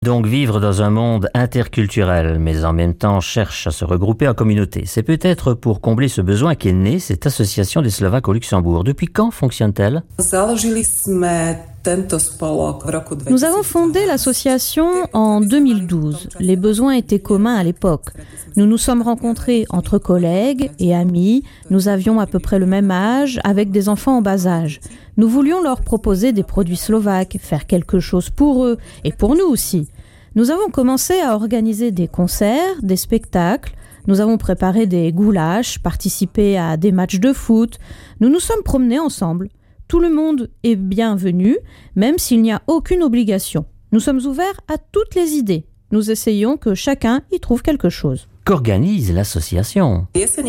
Donc vivre dans un monde interculturel, mais en même temps cherche à se regrouper en communauté. C'est peut-être pour combler ce besoin qu'est née cette association des Slovaques au Luxembourg. Depuis quand fonctionne-t-elle ? Nous avons fondé l'association en 2012. Les besoins étaient communs à l'époque. Nous nous sommes rencontrés entre collègues et amis. Nous avions à peu près le même âge, avec des enfants en bas âge. Nous voulions leur proposer des produits slovaques, faire quelque chose pour eux et pour nous aussi. Nous avons commencé à organiser des concerts, des spectacles. Nous avons préparé des goulash, participé à des matchs de foot. Nous nous sommes promenés ensemble. Tout le monde est bienvenu, même s'il n'y a aucune obligation. Nous sommes ouverts à toutes les idées. Nous essayons que chacun y trouve quelque chose. Qu'organise l'association ?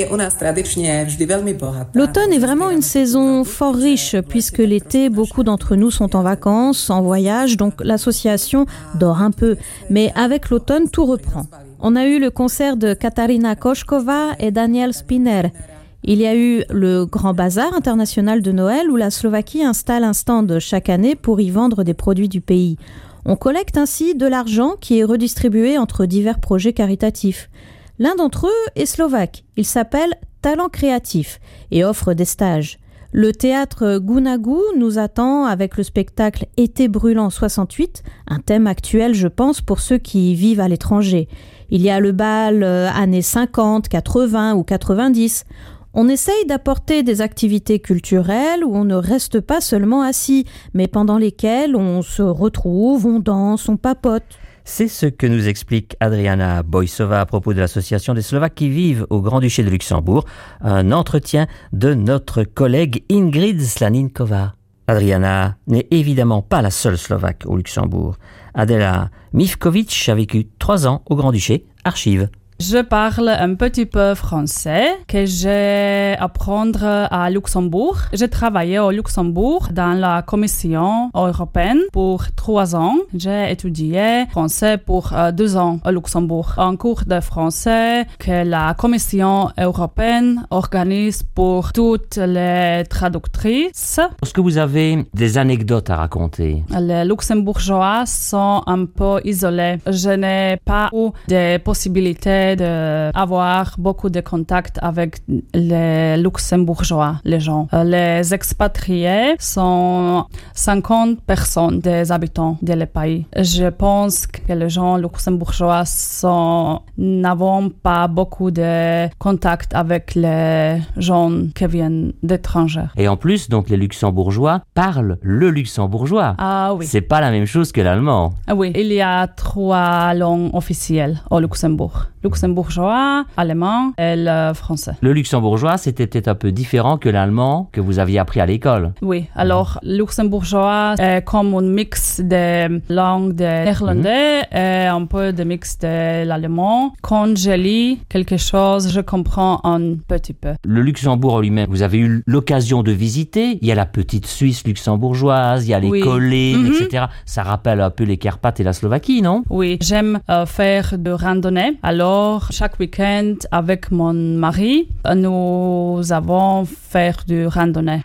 L'automne est vraiment une saison fort riche, puisque l'été, beaucoup d'entre nous sont en vacances, en voyage, donc l'association dort un peu. Mais avec l'automne, tout reprend. On a eu le concert de Katarina Košková et Daniel Spinner. Il y a eu le Grand Bazar international de Noël où la Slovaquie installe un stand chaque année pour y vendre des produits du pays. On collecte ainsi de l'argent qui est redistribué entre divers projets caritatifs. L'un d'entre eux est slovaque. Il s'appelle Talent Créatif et offre des stages. Le théâtre Gunagu nous attend avec le spectacle Été brûlant 68, un thème actuel, je pense, pour ceux qui vivent à l'étranger. Il y a le bal années 50, 80 ou 90. On essaye d'apporter des activités culturelles où on ne reste pas seulement assis, mais pendant lesquelles on se retrouve, on danse, on papote. C'est ce que nous explique Adriana Bojsová à propos de l'association des Slovaques qui vivent au Grand-Duché de Luxembourg. Un entretien de notre collègue Ingrid Slaninková. Adriana n'est évidemment pas la seule Slovaque au Luxembourg. Adela Mivkovic a vécu 3 ans au Grand-Duché. Archive. Je parle un petit peu français que j'ai apprendre à Luxembourg. J'ai travaillé au Luxembourg dans la Commission européenne pour 3 ans. J'ai étudié français pour 2 ans au Luxembourg. Un cours de français que la Commission européenne organise pour toutes les traductrices. Est-ce que vous avez des anecdotes à raconter ? Les Luxembourgeois sont un peu isolés. Je n'ai pas eu de possibilités d'avoir beaucoup de contacts avec les Luxembourgeois, les gens. Les expatriés sont 50 personnes des habitants du pays. Je pense que les gens luxembourgeois n'avons pas beaucoup de contacts avec les gens qui viennent d'étrangers. Et en plus, donc les Luxembourgeois parlent le luxembourgeois. Ah oui. C'est pas la même chose que l'allemand. Ah oui, il y a 3 langues officielles au Luxembourg. Luxembourgeois, allemand et le français. Le luxembourgeois, c'était peut-être un peu différent que l'allemand que vous aviez appris à l'école. Oui, alors luxembourgeois est comme un mix de langues de néerlandais et un peu de mix de l'allemand. Quand je lis quelque chose, je comprends un petit peu. Le Luxembourg lui-même, vous avez eu l'occasion de visiter. Il y a la petite Suisse luxembourgeoise, il y a les collines, etc. Ça rappelle un peu les Carpates et la Slovaquie, non ? Oui, j'aime faire de randonnée. Alors, chaque week-end, avec mon mari, nous avons fait du randonnée.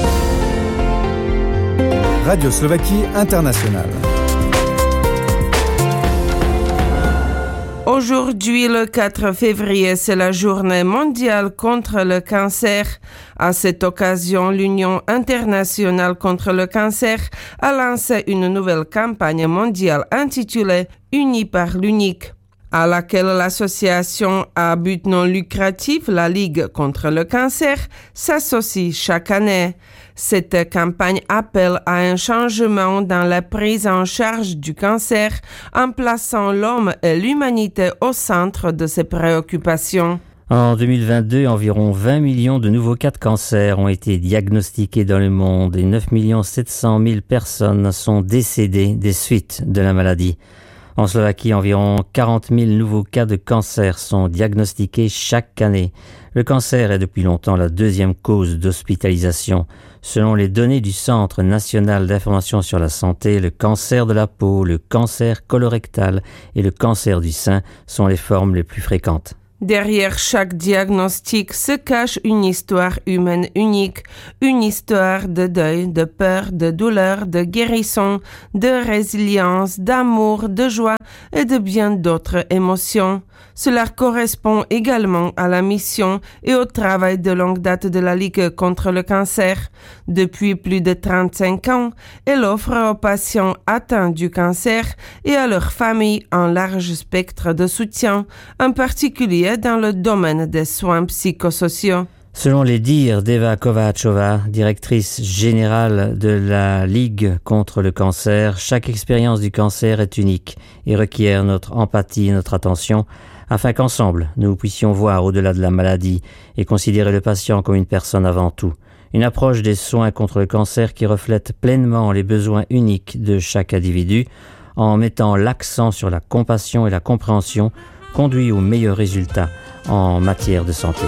Radio Slovaquie Internationale. Aujourd'hui, le 4 février, c'est la journée mondiale contre le cancer. À cette occasion, l'Union internationale contre le cancer a lancé une nouvelle campagne mondiale intitulée « Unis par l'unique », à laquelle l'association à but non lucratif, la Ligue contre le cancer, s'associe chaque année. Cette campagne appelle à un changement dans la prise en charge du cancer en plaçant l'homme et l'humanité au centre de ses préoccupations. En 2022, environ 20 millions de nouveaux cas de cancer ont été diagnostiqués dans le monde et 9 700 000 personnes sont décédées des suites de la maladie. En Slovaquie, environ 40 000 nouveaux cas de cancer sont diagnostiqués chaque année. Le cancer est depuis longtemps la 2e cause d'hospitalisation. Selon les données du Centre national d'information sur la santé, le cancer de la peau, le cancer colorectal et le cancer du sein sont les formes les plus fréquentes. Derrière chaque diagnostic se cache une histoire humaine unique, une histoire de deuil, de peur, de douleur, de guérison, de résilience, d'amour, de joie et de bien d'autres émotions. Cela correspond également à la mission et au travail de longue date de la Ligue contre le cancer. Depuis plus de 35 ans, elle offre aux patients atteints du cancer et à leurs familles un large spectre de soutien, en particulier dans le domaine des soins psychosociaux. Selon les dires d'Eva Kovácsová, directrice générale de la Ligue contre le cancer, chaque expérience du cancer est unique et requiert notre empathie et notre attention afin qu'ensemble, nous puissions voir au-delà de la maladie et considérer le patient comme une personne avant tout. Une approche des soins contre le cancer qui reflète pleinement les besoins uniques de chaque individu en mettant l'accent sur la compassion et la compréhension conduit aux meilleurs résultats en matière de santé.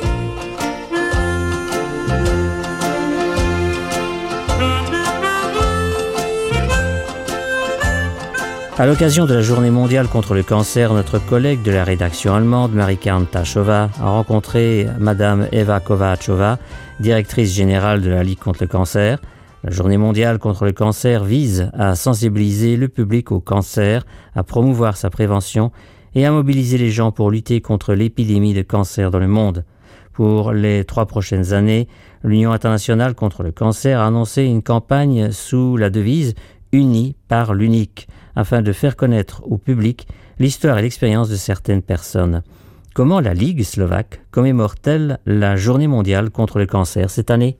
À l'occasion de la Journée mondiale contre le cancer, notre collègue de la rédaction allemande, Marikan Tachova, a rencontré Madame Eva Kovácsová, directrice générale de la Ligue contre le cancer. La Journée mondiale contre le cancer vise à sensibiliser le public au cancer, à promouvoir sa prévention et à mobiliser les gens pour lutter contre l'épidémie de cancer dans le monde. Pour les 3 prochaines années, l'Union internationale contre le cancer a annoncé une campagne sous la devise « Unis par l'unique » afin de faire connaître au public l'histoire et l'expérience de certaines personnes. Comment la Ligue slovaque commémore-t-elle la Journée mondiale contre le cancer cette année?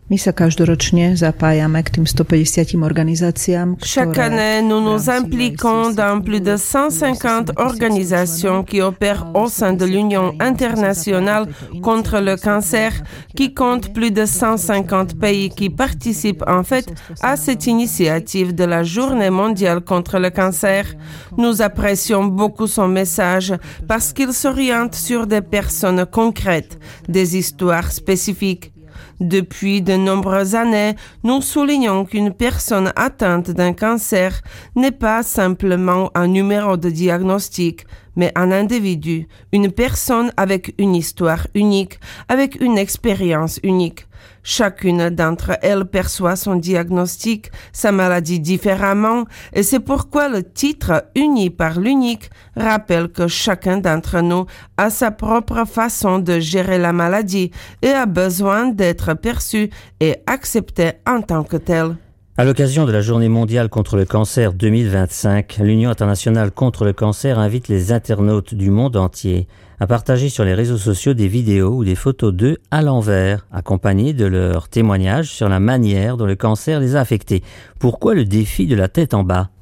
Chaque année, nous nous impliquons dans plus de 150 organisations qui opèrent au sein de l'Union internationale contre le cancer, qui compte plus de 150 pays qui participent en fait à cette initiative de la Journée mondiale contre le cancer. Nous apprécions beaucoup son message parce qu'il s'oriente sur des personnes concrètes, des histoires spécifiques. Depuis de nombreuses années, nous soulignons qu'une personne atteinte d'un cancer n'est pas simplement un numéro de diagnostic, mais un individu, une personne avec une histoire unique, avec une expérience unique. Chacune d'entre elles perçoit son diagnostic, sa maladie différemment, et c'est pourquoi le titre « Unis par l'unique » rappelle que chacun d'entre nous a sa propre façon de gérer la maladie et a besoin d'être perçu et accepté en tant que tel. À l'occasion de la Journée mondiale contre le cancer 2025, l'Union internationale contre le cancer invite les internautes du monde entier à partager sur les réseaux sociaux des vidéos ou des photos d'eux à l'envers, accompagnées de leurs témoignages sur la manière dont le cancer les a affectés. Pourquoi le défi de la tête en bas?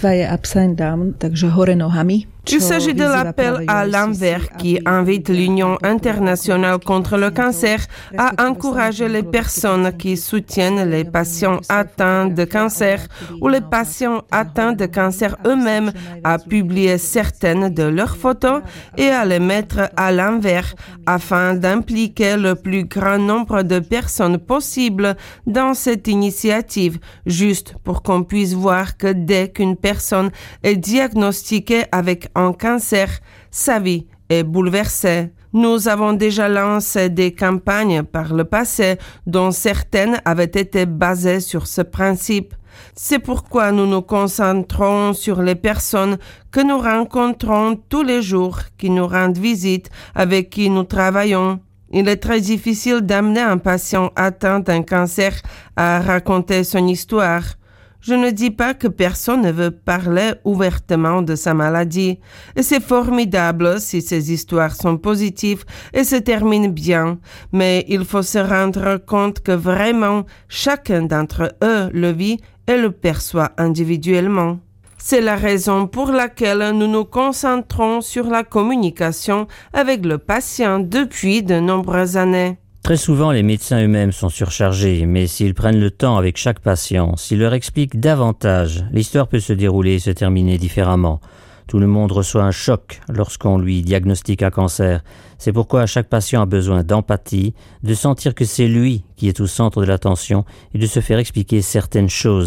Il s'agit de l'appel à l'envers qui invite l'Union internationale contre le cancer à encourager les personnes qui soutiennent les patients atteints de cancer ou les patients atteints de cancer eux-mêmes à publier certaines de leurs photos et à les mettre à l'envers afin d'impliquer le plus grand nombre de personnes possible dans cette initiative, juste pour qu'on puisse voir que dès qu'une personne est diagnostiquée avec un cancer, sa vie est bouleversée. Nous avons déjà lancé des campagnes par le passé dont certaines avaient été basées sur ce principe. C'est pourquoi nous nous concentrons sur les personnes que nous rencontrons tous les jours, qui nous rendent visite, avec qui nous travaillons. Il est très difficile d'amener un patient atteint d'un cancer à raconter son histoire. Je ne dis pas que personne ne veut parler ouvertement de sa maladie. Et c'est formidable si ces histoires sont positives et se terminent bien. Mais il faut se rendre compte que vraiment chacun d'entre eux le vit et le perçoit individuellement. C'est la raison pour laquelle nous nous concentrons sur la communication avec le patient depuis de nombreuses années. Très souvent, les médecins eux-mêmes sont surchargés, mais s'ils prennent le temps avec chaque patient, s'ils leur expliquent davantage, l'histoire peut se dérouler et se terminer différemment. Tout le monde reçoit un choc lorsqu'on lui diagnostique un cancer. C'est pourquoi chaque patient a besoin d'empathie, de sentir que c'est lui qui est au centre de l'attention et de se faire expliquer certaines choses.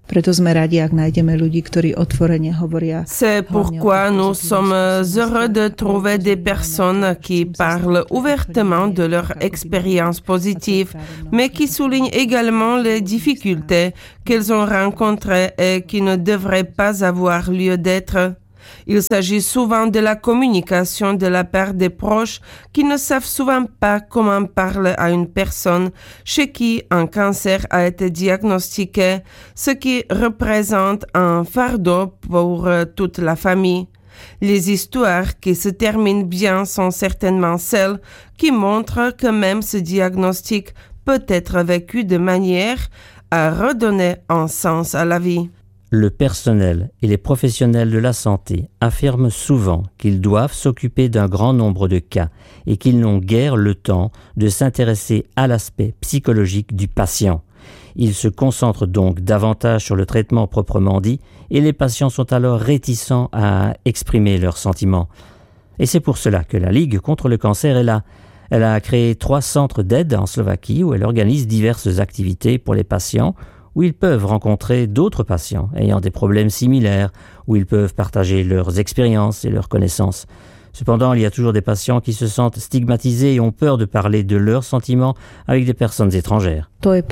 C'est pourquoi nous sommes heureux de trouver des personnes qui parlent ouvertement de leur expérience positive, mais qui soulignent également les difficultés qu'elles ont rencontrées et qui ne devraient pas avoir lieu d'être. Il s'agit souvent de la communication de la part des proches qui ne savent souvent pas comment parler à une personne chez qui un cancer a été diagnostiqué, ce qui représente un fardeau pour toute la famille. Les histoires qui se terminent bien sont certainement celles qui montrent que même ce diagnostic peut être vécu de manière à redonner un sens à la vie. Le personnel et les professionnels de la santé affirment souvent qu'ils doivent s'occuper d'un grand nombre de cas et qu'ils n'ont guère le temps de s'intéresser à l'aspect psychologique du patient. Ils se concentrent donc davantage sur le traitement proprement dit et les patients sont alors réticents à exprimer leurs sentiments. Et c'est pour cela que la Ligue contre le cancer est là. Elle a créé 3 centres d'aide en Slovaquie où elle organise diverses activités pour les patients où ils peuvent rencontrer d'autres patients ayant des problèmes similaires, où ils peuvent partager leurs expériences et leurs connaissances. Cependant, il y a toujours des patients qui se sentent stigmatisés et ont peur de parler de leurs sentiments avec des personnes étrangères. C'est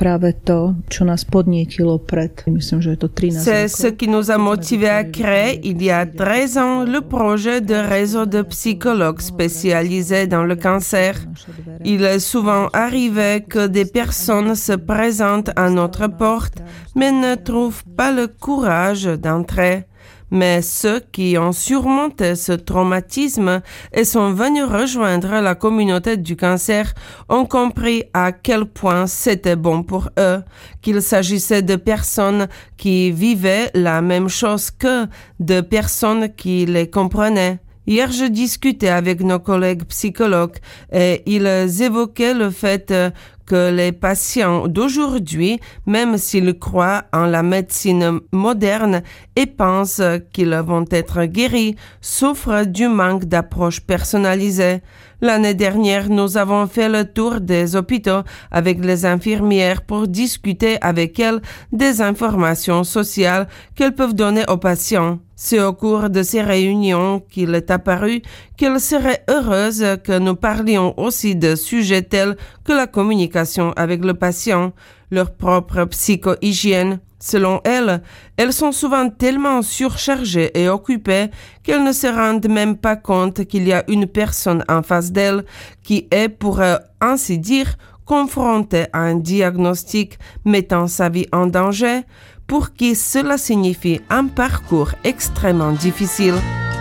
ce qui nous a motivés à créer, il y a 13 ans, le projet de réseau de psychologues spécialisés dans le cancer. Il est souvent arrivé que des personnes se présentent à notre porte, mais ne trouvent pas le courage d'entrer. Mais ceux qui ont surmonté ce traumatisme et sont venus rejoindre la communauté du cancer ont compris à quel point c'était bon pour eux, qu'il s'agissait de personnes qui vivaient la même chose que de personnes qui les comprenaient. Hier, je discutais avec nos collègues psychologues et ils évoquaient le fait que les patients d'aujourd'hui, même s'ils croient en la médecine moderne et pensent qu'ils vont être guéris, souffrent du manque d'approche personnalisée. L'année dernière, nous avons fait le tour des hôpitaux avec les infirmières pour discuter avec elles des informations sociales qu'elles peuvent donner aux patients. C'est au cours de ces réunions qu'il est apparu qu'elles seraient heureuses que nous parlions aussi de sujets tels que la communication avec le patient, leur propre psycho-hygiène. Selon elles, elles sont souvent tellement surchargées et occupées qu'elles ne se rendent même pas compte qu'il y a une personne en face d'elles qui est, pour ainsi dire, confrontée à un diagnostic mettant sa vie en danger, pour qui cela signifie un parcours extrêmement difficile.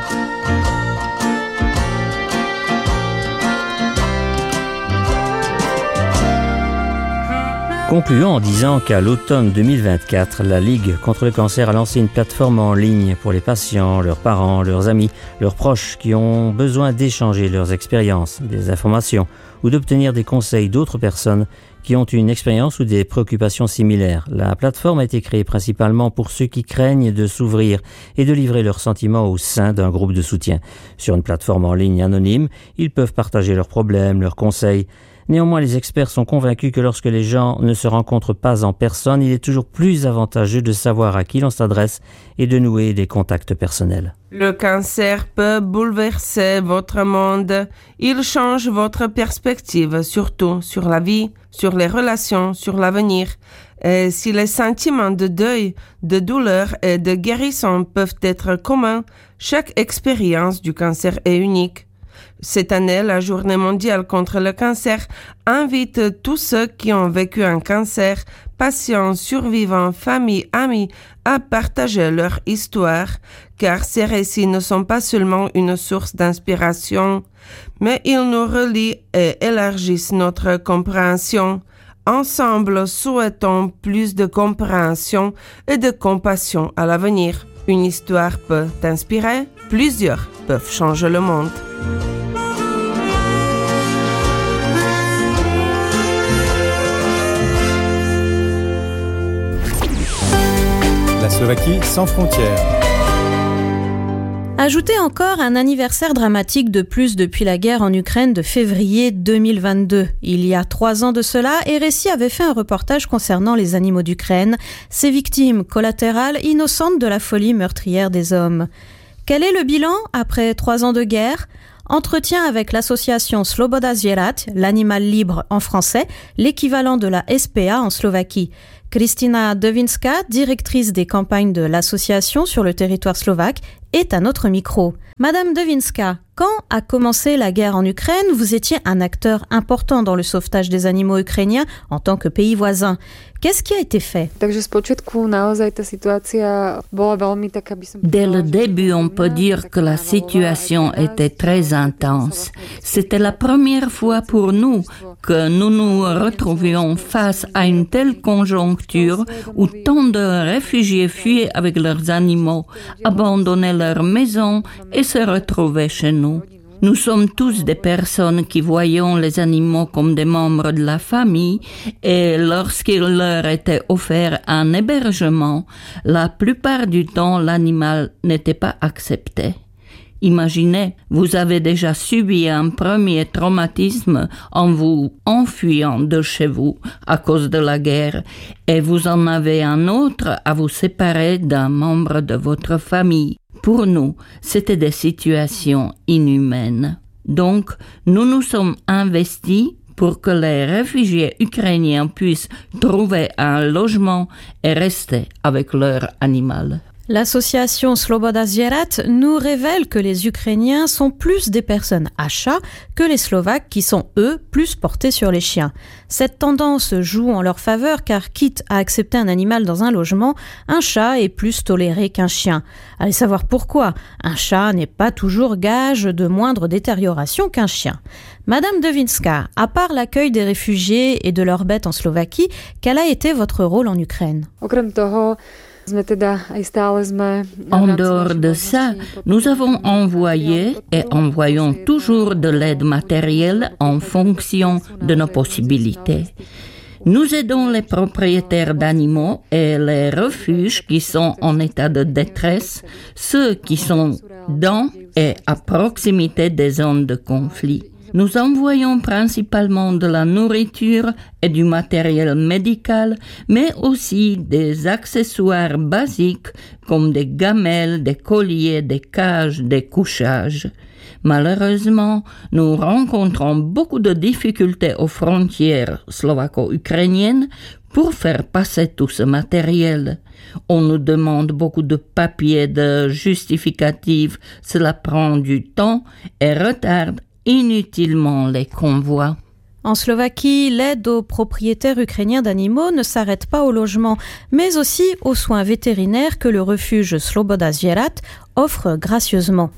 Concluons en disant qu'à l'automne 2024, la Ligue contre le cancer a lancé une plateforme en ligne pour les patients, leurs parents, leurs amis, leurs proches qui ont besoin d'échanger leurs expériences, des informations ou d'obtenir des conseils d'autres personnes qui ont une expérience ou des préoccupations similaires. La plateforme a été créée principalement pour ceux qui craignent de s'ouvrir et de livrer leurs sentiments au sein d'un groupe de soutien. Sur une plateforme en ligne anonyme, ils peuvent partager leurs problèmes, leurs conseils. Néanmoins, les experts sont convaincus que lorsque les gens ne se rencontrent pas en personne, il est toujours plus avantageux de savoir à qui l'on s'adresse et de nouer des contacts personnels. Le cancer peut bouleverser votre monde. Il change votre perspective, surtout sur la vie, sur les relations, sur l'avenir. Et si les sentiments de deuil, de douleur et de guérison peuvent être communs, chaque expérience du cancer est unique. Cette année, la Journée mondiale contre le cancer invite tous ceux qui ont vécu un cancer, patients, survivants, familles, amis, à partager leur histoire, car ces récits ne sont pas seulement une source d'inspiration, mais ils nous relient et élargissent notre compréhension. Ensemble, souhaitons plus de compréhension et de compassion à l'avenir. Une histoire peut t'inspirer, plusieurs peuvent changer le monde. La Slovaquie sans frontières. À Ajoutez encore un anniversaire dramatique de plus depuis la guerre en Ukraine de février 2022. Il y a 3 ans de cela, RSI avait fait un reportage concernant les animaux d'Ukraine, ces victimes collatérales innocentes de la folie meurtrière des hommes. Quel est le bilan après 3 ans de guerre ? Entretien avec l'association Sloboda Zvierat, l'animal libre en français, l'équivalent de la SPA en Slovaquie. Kristina Devinska, directrice des campagnes de l'association sur le territoire slovaque, est à notre micro. Madame Devinska, quand a commencé la guerre en Ukraine, vous étiez un acteur important dans le sauvetage des animaux ukrainiens en tant que pays voisin. Qu'est-ce qui a été fait? Dès le début, on peut dire que la situation était très intense. C'était la première fois pour nous que nous nous retrouvions face à une telle conjoncture où tant de réfugiés fuyaient avec leurs animaux, abandonnaient leurs maisons et se retrouvaient chez nous. Nous sommes tous des personnes qui voyons les animaux comme des membres de la famille et lorsqu'il leur était offert un hébergement, la plupart du temps l'animal n'était pas accepté. Imaginez, vous avez déjà subi un premier traumatisme en vous enfuyant de chez vous à cause de la guerre et vous en avez un autre à vous séparer d'un membre de votre famille. Pour nous, c'était des situations inhumaines. Donc, nous nous sommes investis pour que les réfugiés ukrainiens puissent trouver un logement et rester avec leur animal. L'association Sloboda Zvierat nous révèle que les Ukrainiens sont plus des personnes à chat que les Slovaques qui sont, eux, plus portés sur les chiens. Cette tendance joue en leur faveur car, quitte à accepter un animal dans un logement, un chat est plus toléré qu'un chien. Allez savoir pourquoi. Un chat n'est pas toujours gage de moindre détérioration qu'un chien. Madame Devinska, à part l'accueil des réfugiés et de leurs bêtes en Slovaquie, quel a été votre rôle en Ukraine ? En dehors de ça, nous avons envoyé et envoyons toujours de l'aide matérielle en fonction de nos possibilités. Nous aidons les propriétaires d'animaux et les refuges qui sont en état de détresse, ceux qui sont dans et à proximité des zones de conflit. Nous envoyons principalement de la nourriture et du matériel médical, mais aussi des accessoires basiques comme des gamelles, des colliers, des cages, des couchages. Malheureusement, nous rencontrons beaucoup de difficultés aux frontières slovaco-ukrainiennes pour faire passer tout ce matériel. On nous demande beaucoup de papiers, de justificatifs, cela prend du temps et retarde inutilement les convois. En Slovaquie, l'aide aux propriétaires ukrainiens d'animaux ne s'arrête pas au logement, mais aussi aux soins vétérinaires que le refuge Sloboda Zvierat offre gracieusement.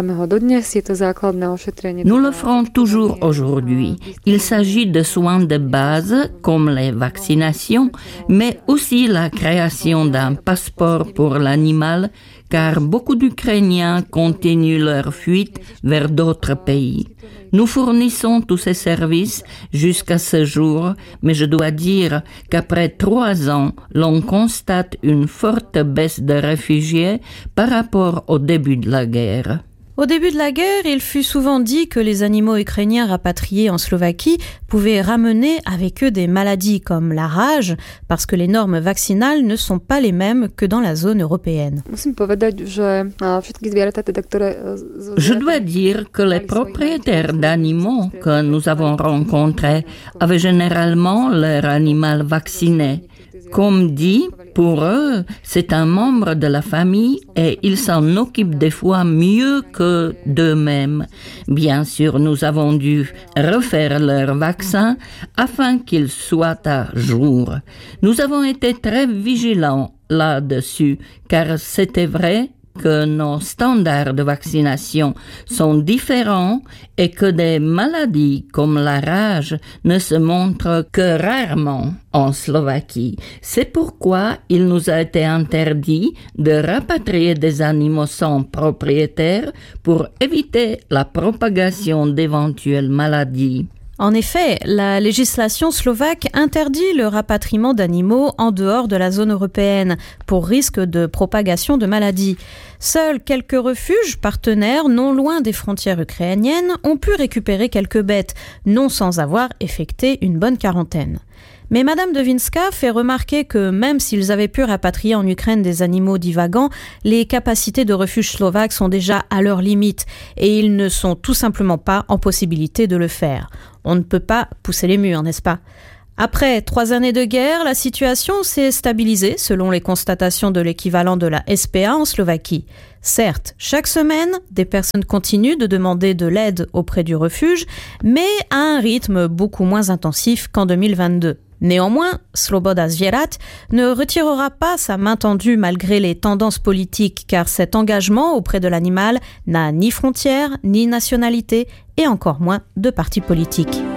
Nous le ferons toujours aujourd'hui. Il s'agit de soins de base comme les vaccinations, mais aussi la création d'un passeport pour l'animal, car beaucoup d'Ukrainiens continuent leur fuite vers d'autres pays. Nous fournissons tous ces services jusqu'à ce jour, mais je dois dire qu'après 3 ans, l'on constate une forte baisse de réfugiés par rapport au début de la guerre. Au début de la guerre, il fut souvent dit que les animaux ukrainiens rapatriés en Slovaquie pouvaient ramener avec eux des maladies comme la rage, parce que les normes vaccinales ne sont pas les mêmes que dans la zone européenne. Je dois dire que les propriétaires d'animaux que nous avons rencontrés avaient généralement leur animal vacciné. Comme dit, pour eux, c'est un membre de la famille et ils s'en occupent des fois mieux que d'eux-mêmes. Bien sûr, nous avons dû refaire leur vaccin afin qu'ils soient à jour. Nous avons été très vigilants là-dessus, car c'était vrai que nos standards de vaccination sont différents et que des maladies comme la rage ne se montrent que rarement en Slovaquie. C'est pourquoi il nous a été interdit de rapatrier des animaux sans propriétaire pour éviter la propagation d'éventuelles maladies. En effet, la législation slovaque interdit le rapatriement d'animaux en dehors de la zone européenne pour risque de propagation de maladies. Seuls quelques refuges partenaires non loin des frontières ukrainiennes ont pu récupérer quelques bêtes, non sans avoir effectué une bonne quarantaine. Mais Madame Devinska fait remarquer que même s'ils avaient pu rapatrier en Ukraine des animaux divagants, les capacités de refuge slovaques sont déjà à leur limite et ils ne sont tout simplement pas en possibilité de le faire. On ne peut pas pousser les murs, n'est-ce pas ? Après 3 années de guerre, la situation s'est stabilisée selon les constatations de l'équivalent de la SPA en Slovaquie. Certes, chaque semaine, des personnes continuent de demander de l'aide auprès du refuge, mais à un rythme beaucoup moins intensif qu'en 2022. Néanmoins, Sloboda Zvierat ne retirera pas sa main tendue malgré les tendances politiques car cet engagement auprès de l'animal n'a ni frontières, ni nationalité et encore moins de parti politique.